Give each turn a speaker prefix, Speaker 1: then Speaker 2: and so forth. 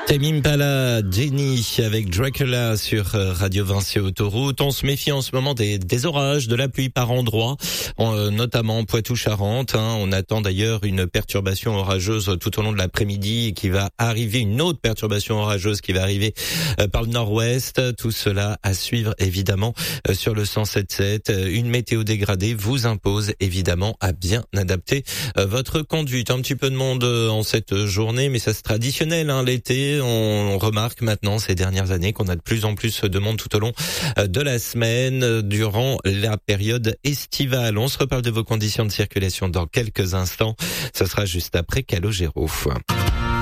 Speaker 1: Tame Impala, Jenny avec Dracula sur Radio Vinci Autoroute. On se méfie en ce moment des orages, de la pluie par endroits, notamment Poitou-Charentes. On attend d'ailleurs une perturbation orageuse tout au long de l'après-midi qui va arriver, une autre perturbation orageuse qui va arriver par le nord-ouest. Tout cela à suivre évidemment sur le 107.7. Une météo dégradée vous impose évidemment à bien adapter votre conduite. Un petit peu de monde en cette journée, mais ça c'est traditionnel, l'été. On remarque maintenant ces dernières années qu'on a de plus en plus de monde tout au long de la semaine durant la période estivale. On se reparle de vos conditions de circulation dans quelques instants. Ce sera juste après Calogero.